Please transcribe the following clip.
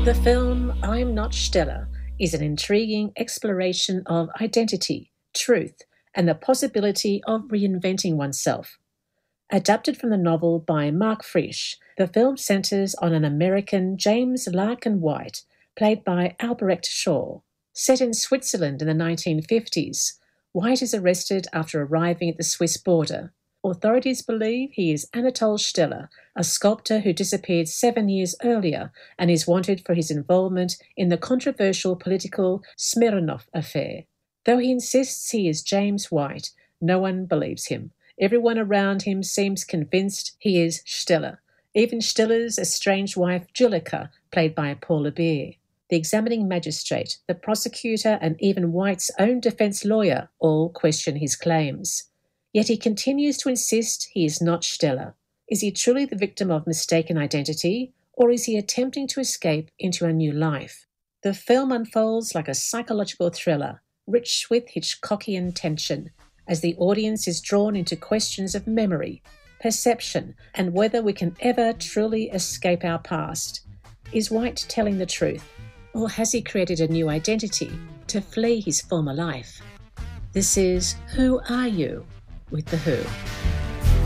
The film I'm Not Stella is an intriguing exploration of identity, truth, and the possibility of reinventing oneself. Adapted from the novel by Mark Frisch, the film centers on an American James Larkin White, played by Albrecht Shaw. Set in Switzerland in the 1950s, White is arrested after arriving at the Swiss border. Authorities believe he is Anatole Steller, a sculptor who disappeared 7 years earlier and is wanted for his involvement in the controversial political Smirnov affair. Though he insists he is James White, no one believes him. Everyone around him seems convinced he is Steller, even Stiller's estranged wife Julika, played by Paula Beer. The examining magistrate, the prosecutor, and even White's own defense lawyer all question his claims. Yet he continues to insist he is not Steller. Is he truly the victim of mistaken identity, or is he attempting to escape into a new life? The film unfolds like a psychological thriller, rich with Hitchcockian tension, as the audience is drawn into questions of memory, perception, and whether we can ever truly escape our past. Is White telling the truth, or has he created a new identity to flee his former life? This is Who Are You? With The Who.